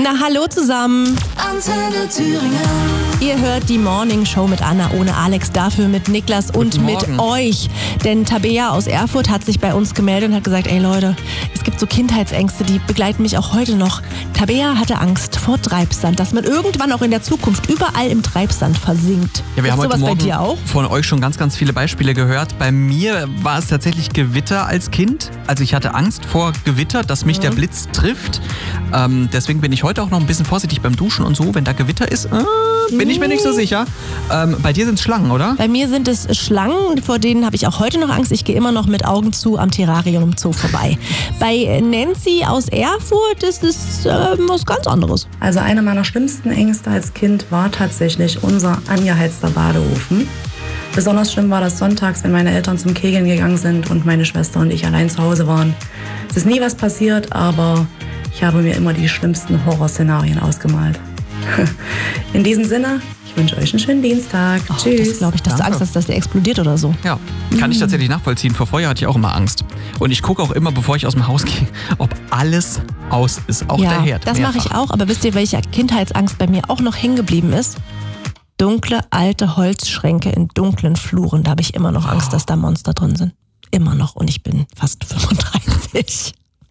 Na, hallo zusammen. Antenne Thüringen. Ihr hört die Morning Show mit Anna ohne Alex, dafür mit Niklas und mit euch. Denn Tabea aus Erfurt hat sich bei uns gemeldet und hat gesagt, ey Leute, es gibt so Kindheitsängste, die begleiten mich auch heute noch. Tabea hatte Angst vor Treibsand, dass man irgendwann auch in der Zukunft überall im Treibsand versinkt. Ja, wir haben heute Morgen bei dir auch? von euch schon ganz, ganz viele Beispiele gehört. Bei mir war es tatsächlich Gewitter als Kind. Also ich hatte Angst vor Gewitter, dass mich der Blitz trifft. Deswegen bin ich heute auch noch ein bisschen vorsichtig beim Duschen und so. Wenn da Gewitter ist, bin ich mir nicht so sicher. Bei dir sind es Schlangen, oder? Bei mir sind es Schlangen, vor denen habe ich auch heute noch Angst. Ich gehe immer noch mit Augen zu am Terrarium im Zoo vorbei. Bei Nancy aus Erfurt ist es was ganz anderes. Also eine meiner schlimmsten Ängste als Kind war tatsächlich unser angeheizter Badeofen. Besonders schlimm war das sonntags, wenn meine Eltern zum Kegeln gegangen sind und meine Schwester und ich allein zu Hause waren. Es ist nie was passiert, aber ich habe mir immer die schlimmsten Horrorszenarien ausgemalt. In diesem Sinne, ich wünsche euch einen schönen Dienstag. Tschüss. Das glaube ich, dass du Angst hast, dass der explodiert oder so. Ja, kann ich tatsächlich nachvollziehen. Vor Feuer hatte ich auch immer Angst. Und ich gucke auch immer, bevor ich aus dem Haus gehe, ob alles aus ist. Auch der Herd. Das mache ich auch. Aber wisst ihr, welche Kindheitsangst bei mir auch noch hängen geblieben ist? Dunkle, alte Holzschränke in dunklen Fluren. Da habe ich immer noch Angst, dass da Monster drin sind. Immer noch. Und ich bin fast 35.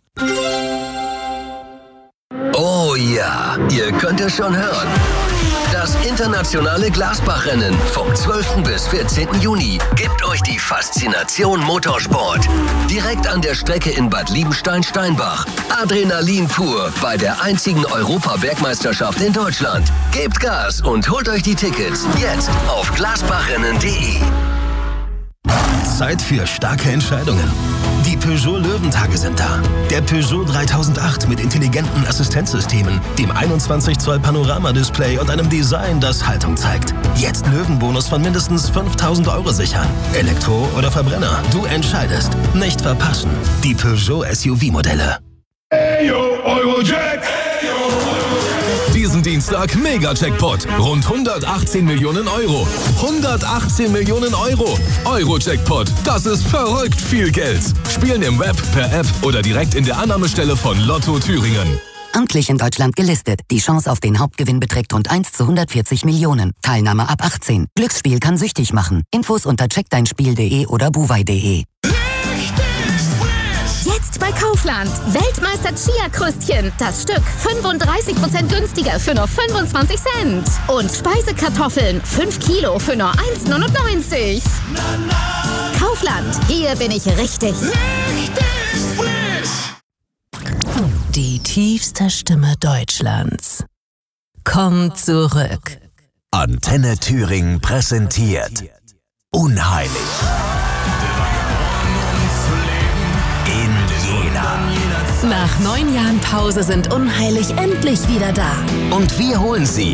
Oh ja, ihr könnt es schon hören. Das internationale Glasbach-Rennen vom 12. bis 14. Juni gibt euch die Faszination Motorsport. Direkt an der Strecke in Bad Liebenstein-Steinbach. Adrenalin pur bei der einzigen Europa-Bergmeisterschaft in Deutschland. Gebt Gas und holt euch die Tickets jetzt auf glasbachrennen.de. Zeit für starke Entscheidungen. Die Peugeot Löwentage sind da. Der Peugeot 3008 mit intelligenten Assistenzsystemen, dem 21 Zoll Panoramadisplay und einem Design, das Haltung zeigt. Jetzt Löwenbonus von mindestens 5.000 € sichern. Elektro oder Verbrenner, du entscheidest. Nicht verpassen. Die Peugeot SUV-Modelle. Eyo, Eurojack! Diesen Dienstag Mega-Jackpot. Rund 118 Millionen Euro. 118 Millionen Euro. Euro-Jackpot. Das ist verrückt viel Geld. Spielen im Web, per App oder direkt in der Annahmestelle von Lotto Thüringen. Amtlich in Deutschland gelistet. Die Chance auf den Hauptgewinn beträgt rund 1 zu 140 Millionen. Teilnahme ab 18. Glücksspiel kann süchtig machen. Infos unter checkdeinspiel.de oder buwei.de. Jetzt bei Kaufland. Weltmeister Chia-Krüstchen. Das Stück 35% günstiger für nur 25 Cent. Und Speisekartoffeln 5 Kilo für nur 1,99. Kaufland. Hier bin ich richtig. Die tiefste Stimme Deutschlands kommt zurück. Antenne Thüringen präsentiert Unheilig. In Jena. Nach 9 Jahren Pause sind Unheilig endlich wieder da. Und wir holen sie